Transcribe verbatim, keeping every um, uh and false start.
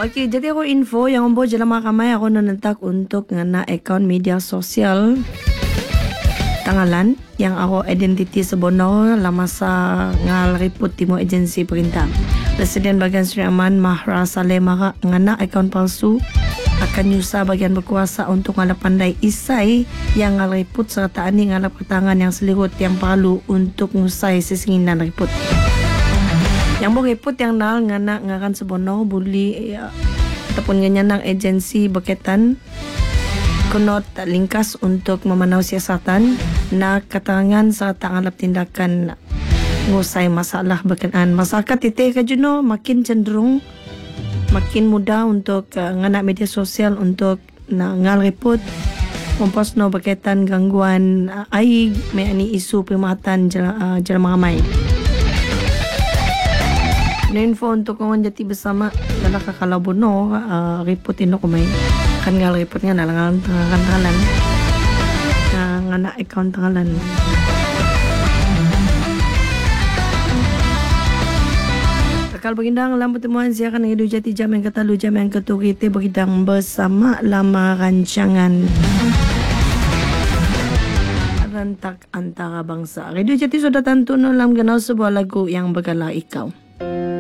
Okay, jadi ako info yang umbo jala makamay ako nanantak untuk nga na account media sosial tangalan yang ako identity sebono lama sa ngal report timo agensi perintah. Presiden bagian Sri Aman Mahra Saleh Mara nga na account palsu akan nyusa bagian berkuasa untuk ngalap pandai isai yang ngal report serta ani ngalap ketangan yang selirut yang perlu untuk ngusai sesinginan report. Yang mau report yang nal ngana ngakan sebono buli ya, ataupun nganyanang agensi berkaitan kunot lingkas untuk memanau siasatan na keterangan serta ngalap tindakan ngusai masalah berkenaan masyarakat titik kajuno makin cenderung makin mudah untuk uh, nganak media sosial untuk na ngal report memposno berkaitan gangguan uh, air meani isu perkhidmatan jala, uh, jala ramai. Info untuk kawan jati bersama adalah kalau bono uh, report ini kumai kan ngal reportnya nalangan tangan tangan uh, ngana account tangan. Kalau begindang dalam pertemuan siaran Radio Jati jam yang kata lu jam yang ketujuh kita begindang bersama lama rancangan rentak antara bangsa. Radio Jati sudah tentu dalam kenal sebuah lagu yang bergala ikau.